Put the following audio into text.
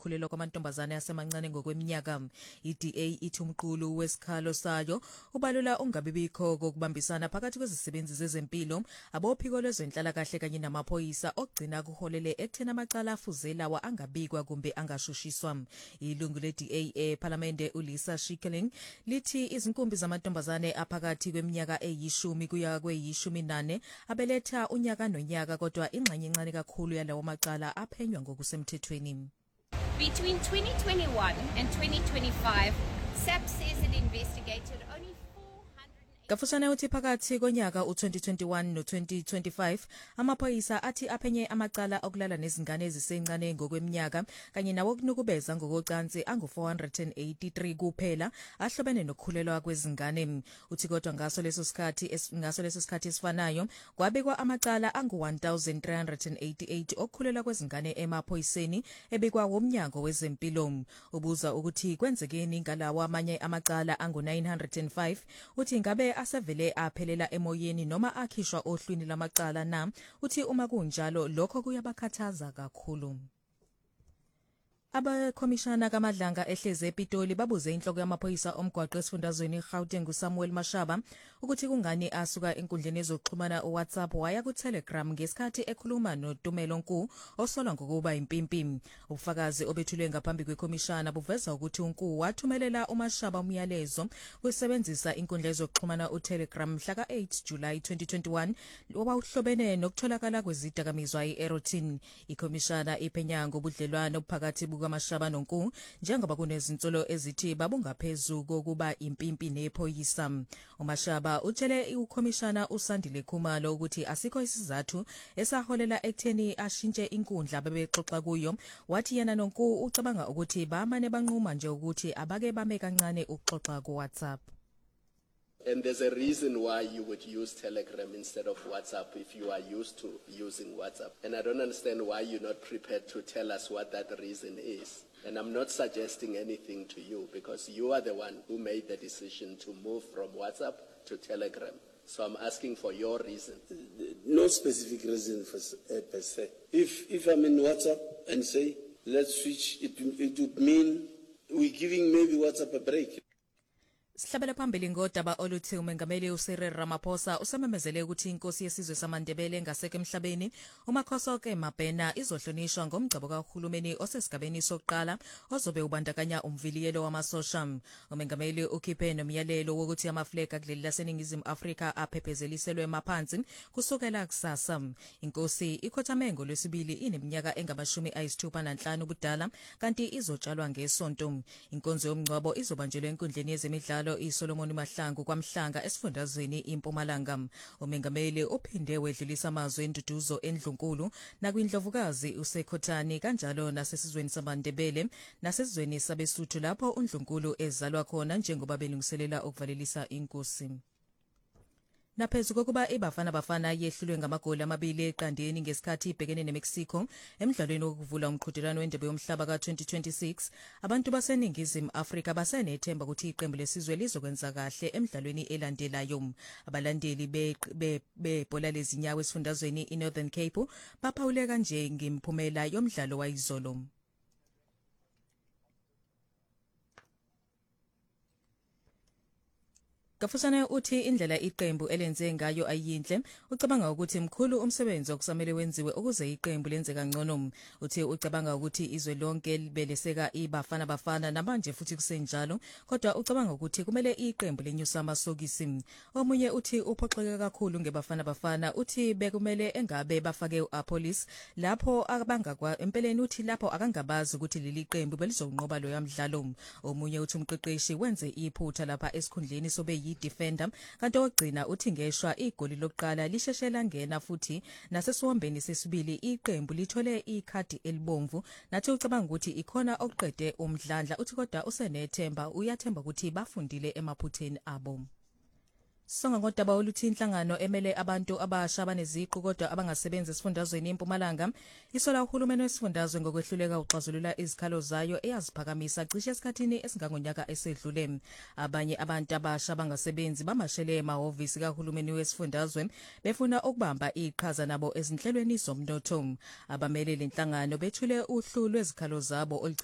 ukukhulelwa kwamantombazane asemancane ngokweminyaka. I-DA ithi umqulu wesikhalo sayo ubalula ungabibikho kokubambisana phakathi kwezisebenzi zezempilo, abophiko lwezenhlalakahle kanye namaphoyisa okugcina kuholele ekutheni amacala afuzelawa angabikwa kumbe angashushiswa. Ilungu le-DA ePhalamende uLisa Schikling lithi izinkumbi zamantombazane aphakathi kweminyaka eyishumi kuya kweyishumi-nane abeletha unyaka nonyaka, kodwa ingxenye encane kakhulu yalawo macala aphenywa ngokusemthethweni. Between 2021 and 2025, SAP says it investigated only 400. Kafushane uthi phakathi konyaka u-2021 no-2025 amaphoyisa athi aphenye amacala okulala nezingane ezisencane ngokweminyaka kanye nawokunukubeza ngokocansi angu-483 kuphela ahlobene nokukhulelwa kwezingane. Uthi kodwa ngaso leso sikhathi esifanayo kwabikwa amacala angu-1388 okukhulelwa kwezingane emaphoyiseni ebikwa womnyango wezempilo. Ubuza ukuthi kwenzekeni ngalawa amanye amacala angu-905 uthi ngabe asevele aphelela emoyeni noma akhishwa ohlwini lamacala na. Uthi uma kunjalo lokho kuyabakhathaza kakhulu. Abakhomishana kaMadlanga ehleze ePitoli babuze inhloko yamaphoyisa omgwaqo esifundazweni iGauteng uSamuel Mashaba ukuthi kungani asuka enkundleni yezokuxhumana uWhatsApp waya kuTelegram ngesikhathi ekhuluma noTumelo Nku osolwa ngokuba impimpi. Ubufakazi obethulwe ngaphambi kwekhomishana buveza ukuthi uNku wathumelela uMashaba umyalezo kusebenzisa inkundla yezokuxhumana uTelegram mhla ka-8 July 2021 owawuhlobene nokutholakala kwezidakamizwa i-erotin. Ikhomishana iphenya ngobudlelwano phakathi kaMashaba noNku njengoba kunezinsolo ezithi babungaphezu kokuba impimpi nephoyisa. uMashaba utshele ukhomishana uSandile Khumalo ukuthi asikho isizathu esaholela ekutheni ashintshe inkundla bebexoxa kuyo. Wathi yena noNku ucabanga ukuthi bamane banquma nje ukuthi abake bame kancane ukuxoxa kuWhatsApp. And there's a reason why you would use Telegram instead of WhatsApp if you are used to using WhatsApp. And I don't understand why you're not prepared to tell us what that reason is. And I'm not suggesting anything to you because you are the one who made the decision to move from WhatsApp to Telegram. So I'm asking for your reason. No specific reason per se. If I'm in WhatsApp and say, let's switch, it would mean we're giving maybe WhatsApp a break. Sihlabela phambili ngodaba oluthi umengameli uCyril Ramaphosa usamemezele ukuthi inkosi yesizwe samaNdebele ngasekho emhlabeni uMakhosoke Mabhena izohlonishwa ngomgcabo kahulumeni osesigabeni sokuqala ozobe ubandakanya umviliyelo wamasosha. Umengameli ukhiphe nomyalelo wokuthi amaflegi kuleli laseNingizimu Afrika aphephezeliselwe emaphansi kusukela kusasa. Inkosi ikhothame ngolwesibili ineminyaka engama-65 ubudala kanti izotshalwa ngesonto. Inkonzo yomngcwabo izobanjelwa enkundleni yezemidlalo iSolomon Mahlangu kwaMhlanga esifundazweni iMpumalanga. Umengameli uphinde wedlulisa amazwi enduduzo eNdlunkulu nakwindlovukazi uSekhothani kanjalo nasesizweni samaNdebele nasesizweni sabeSuthu lapho uNdlunkulu ezalwa khona njengoba belungiselela ukuvalelisa inkosi. Naphezu kokuba iBafana yehlulwe ngamagoli 2 eqandeni ngesikhathi ibhekene neMexico emidlalweni wokuvula umqhudelwano wendebe yomhlaba ka-2026, abantu baseNingizimu Afrika basenethemba ukuthi iqembu lesizwe lizokwenza kahle emidlalweni elandelayo. Abalandeli bebhola lezinyawo esifundazweni iNorthern Cape baphawule kanje ngemiphumela yomdlalo wayizolo. Kafusane uthi indlela iqembu elenze ngayo ayinhle, ucabanga ukuthi mkhulu umsebenzi okusamele wenziwe ukuze iqembu lenze kangcono. Uthi ucabanga ukuthi izwe lonke libeleseka iBafana namanje futhi kusenjalo, kodwa ucabanga ukuthi kumele iqembu lenyusa amasokisi. Omunye uthi uphoxeke kakhulu ngeBafana, uthi bekumele engabe bafake uApolis lapho abangakwa empeleni, uthi lapho akangabazi ukuthi leli qembu belizonqoba lo yamdlalo. Omunye uthi umqeqeshi wenze iphutha lapha esikhundleni sobe defender kanti ogcina uthi ngeshwa igoli lokuqala lisheshela ngena futhi nasesiwombeni sesibili iqembu lithole ikhadi elibomvu. Nathi ucabanga ukuthi ikhona okuqede umdlandla, uthi kodwa usenethemba uyathemba ukuthi bafundile emaphutheni abo. Songa ngodaba oluthi inhlangano emele abantu abasha abaneziqu kodwa abangasebenzi esifundazweni eMpumalanga isola uhulumeni wesifundazwe ngokwehluleka uxazulula izikhalo zayo eyaziphakamisa cishe esikhathini esingangonyaka esedlule. Abanye abantu abasha abangasebenzi bamashele emahhovisi kahulumeni wesifundazwe befuna ukubamba iqhaza nabo ezinhlelweni zomnotho. Abamele lenhlangano bethule uhlu lwezikhalo zabo